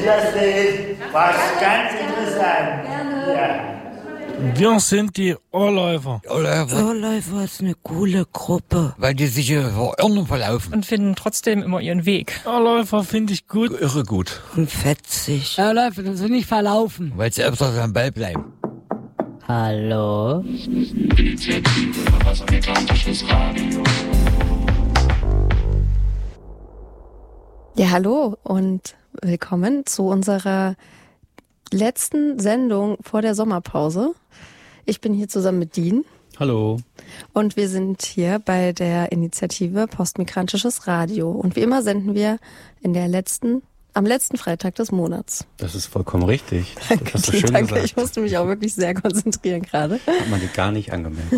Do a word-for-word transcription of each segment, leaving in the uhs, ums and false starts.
Wiedersehen. War ganz interessant. Gerne. Ja. Wir sind die Ohrläufer. Ohrläufer. Ohrläufer ist eine coole Gruppe. Weil die sich hier verirren verlaufen. Und finden trotzdem immer ihren Weg. Ohrläufer finde ich gut. Irre gut. Und fetzig. Ohrläufer, das will nicht verlaufen. Weil sie öfters am Ball bleiben. Hallo? Initiative Verfassung migrantisches Radio. Ja, hallo und willkommen zu unserer letzten Sendung vor der Sommerpause. Ich bin hier zusammen mit Dean. Hallo. Und wir sind hier bei der Initiative Postmigrantisches Radio. Und wie immer senden wir in der letzten, am letzten Freitag des Monats. Das ist vollkommen richtig. Danke, das hast du schön danke. gesagt. Ich musste mich auch wirklich sehr konzentrieren gerade. Hat man dich gar nicht angemeldet.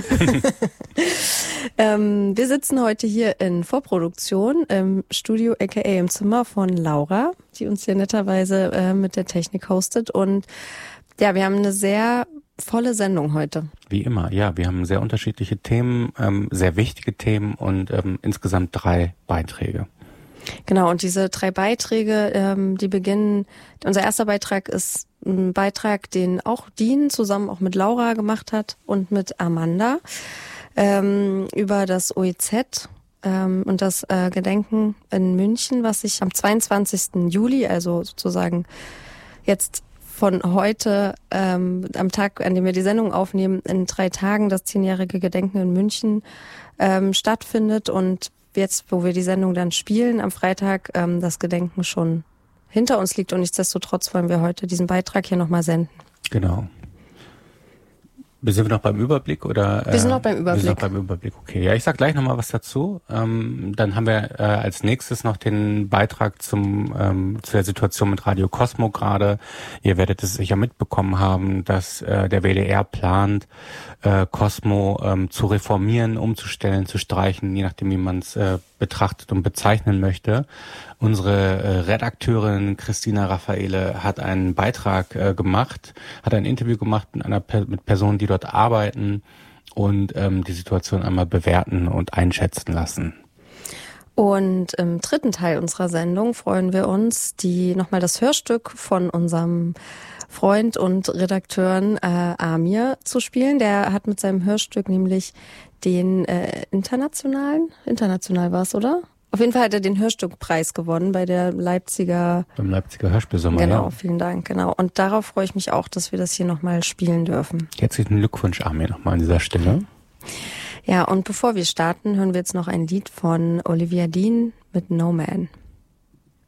ähm, wir sitzen heute hier in Vorproduktion im Studio, aka im Zimmer von Laura, die uns hier netterweise äh, mit der Technik hostet. Und ja, wir haben eine sehr volle Sendung heute. Wie immer, ja. Wir haben sehr unterschiedliche Themen, ähm, sehr wichtige Themen und ähm, insgesamt drei Beiträge. Genau, und diese drei Beiträge, ähm, die beginnen, unser erster Beitrag ist ein Beitrag, den auch Dean zusammen auch mit Laura gemacht hat und mit Amanda ähm, über das O E Z ähm, und das äh, Gedenken in München, was sich am zweiundzwanzigsten Juli, also sozusagen jetzt von heute, ähm, am Tag, an dem wir die Sendung aufnehmen, in drei Tagen das zehnjährige Gedenken in München ähm, stattfindet und jetzt, wo wir die Sendung dann spielen, am Freitag ähm, das Gedenken schon hinter uns liegt und nichtsdestotrotz wollen wir heute diesen Beitrag hier nochmal senden. Genau. Sind wir noch beim Überblick oder? Äh, wir sind noch beim Überblick. Wir sind noch beim Überblick, okay. Ja, ich sag gleich nochmal was dazu. Ähm, dann haben wir äh, als nächstes noch den Beitrag zum ähm, zu der Situation mit Radio Cosmo gerade. Ihr werdet es sicher mitbekommen haben, dass äh, der W D R plant, äh, Cosmo ähm, zu reformieren, umzustellen, zu streichen, je nachdem, wie man es äh, betrachtet und bezeichnen möchte. Unsere äh, Redakteurin Christina Raffaele hat einen Beitrag äh, gemacht, hat ein Interview gemacht mit einer per- mit Personen, die dort arbeiten und ähm, die Situation einmal bewerten und einschätzen lassen. Und im dritten Teil unserer Sendung freuen wir uns, die nochmal das Hörstück von unserem Freund und Redakteuren äh, Amir zu spielen. Der hat mit seinem Hörstück nämlich den äh, internationalen, international war es, oder? Auf jeden Fall hat er den Hörstückpreis gewonnen bei der Leipziger... Beim Leipziger Hörspielsommer, Genau, ja. vielen Dank, genau. Und darauf freue ich mich auch, dass wir das hier nochmal spielen dürfen. Herzlichen Glückwunsch, Amir, nochmal an dieser Stelle. Ja, und bevor wir starten, hören wir jetzt noch ein Lied von Olivia Dean mit No Man.